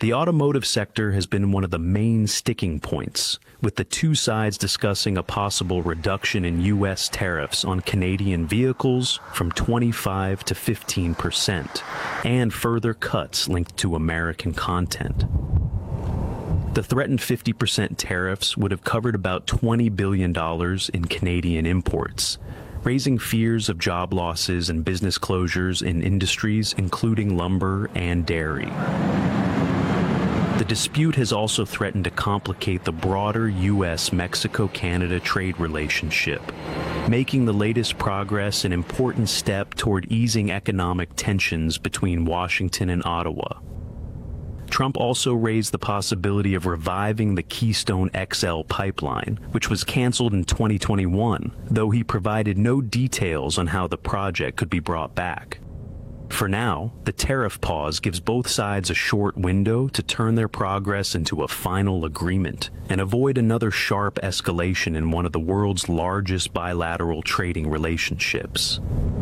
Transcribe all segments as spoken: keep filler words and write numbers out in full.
The automotive sector has been one of the main sticking points, with the two sides discussing a possible reduction in U S tariffs on Canadian vehicles from twenty-five to fifteen percent, and further cuts linked to American content. The threatened fifty percent tariffs would have covered about twenty billion dollars in Canadian imports, raising fears of job losses and business closures in industries including lumber and dairy. The dispute has also threatened to complicate the broader U S Mexico Canada trade relationship, making the latest progress an important step toward easing economic tensions between Washington and Ottawa. Trump also raised the possibility of reviving the Keystone X L pipeline, which was canceled in twenty twenty-one, though he provided no details on how the project could be brought back. For now, the tariff pause gives both sides a short window to turn their progress into a final agreement and avoid another sharp escalation in one of the world's largest bilateral trading relationships.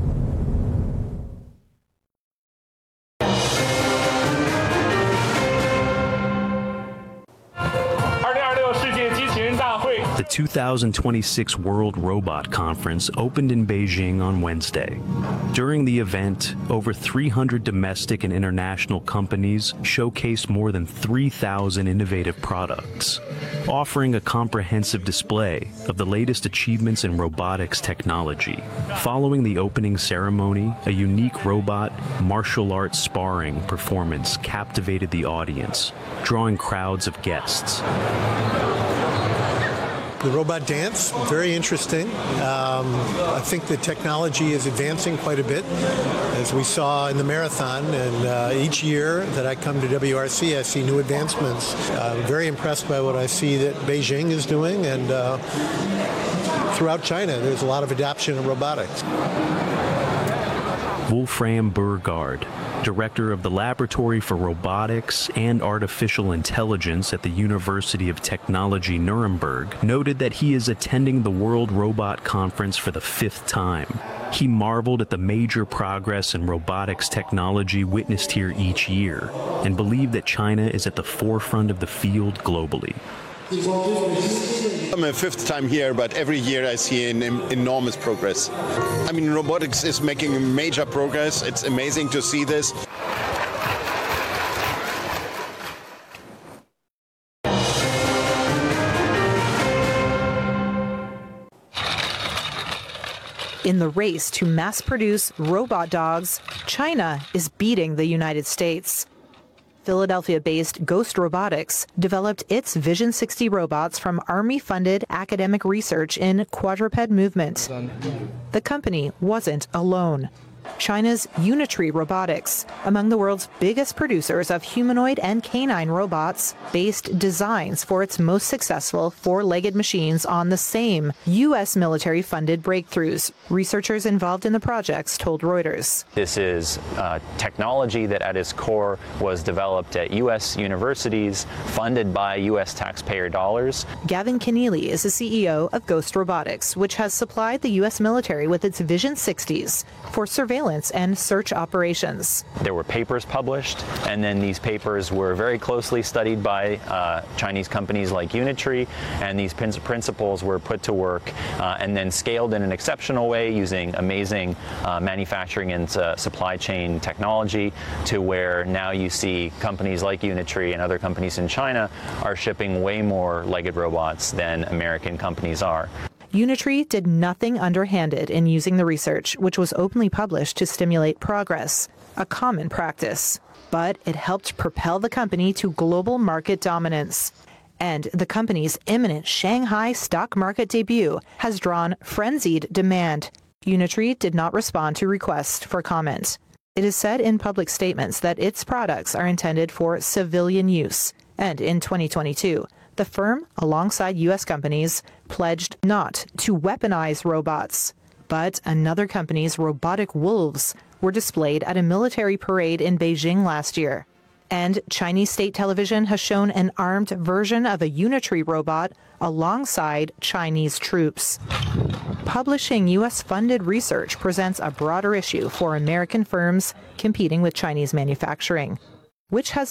The two thousand twenty-six World Robot Conference opened in Beijing on Wednesday. During the event, over three hundred domestic and international companies showcased more than three thousand innovative products, offering a comprehensive display of the latest achievements in robotics technology. Following the opening ceremony, a unique robot martial arts sparring performance captivated the audience, drawing crowds of guests. The robot dance, very interesting. Um, I think the technology is advancing quite a bit, as we saw in the marathon. And uh, each year that I come to W R C, I see new advancements. Uh, I'm very impressed by what I see that Beijing is doing, and uh, throughout China, there's a lot of adoption of robotics. Wolfram Burgard, director of the Laboratory for Robotics and Artificial Intelligence at the University of Technology Nuremberg, noted that he is attending the World Robot Conference for the fifth time. He marveled at the major progress in robotics technology witnessed here each year and believed that China is at the forefront of the field globally. I'm a fifth time here, but every year I see an em- enormous progress. I mean, robotics is making major progress. It's amazing to see this. In the race to mass-produce robot dogs, China is beating the United States. Philadelphia-based Ghost Robotics developed its Vision sixty robots from Army-funded academic research in quadruped movement. The company wasn't alone. China's Unitree Robotics, among the world's biggest producers of humanoid and canine robots, based designs for its most successful four-legged machines on the same U S military-funded breakthroughs. Researchers involved in the projects told Reuters. This is uh, technology that at its core was developed at U S universities, funded by U S taxpayer dollars. Gavin Keneally is the C E O of Ghost Robotics, which has supplied the U S military with its Vision sixties for surveillance and search operations. There were papers published, and then these papers were very closely studied by uh, Chinese companies like Unitree, and these prin- principles were put to work uh, and then scaled in an exceptional way using amazing uh, manufacturing and uh, supply chain technology, to where now you see companies like Unitree and other companies in China are shipping way more legged robots than American companies are. Unitree did nothing underhanded in using the research, which was openly published to stimulate progress, a common practice. But it helped propel the company to global market dominance. And the company's imminent Shanghai stock market debut has drawn frenzied demand. Unitree did not respond to requests for comment. It is said in public statements that its products are intended for civilian use. And in twenty twenty-two, the firm, alongside U S companies, pledged not to weaponize robots. But another company's robotic wolves were displayed at a military parade in Beijing last year. And Chinese state television has shown an armed version of a Unitree robot alongside Chinese troops. Publishing U S-funded research presents a broader issue for American firms competing with Chinese manufacturing, which has